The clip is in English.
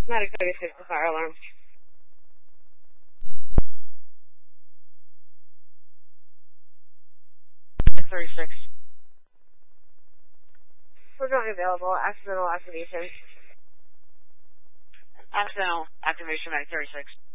Medic 36, the fire alarm. Medic 36. We're not available. Accidental activation. Accidental activation, Medic 36.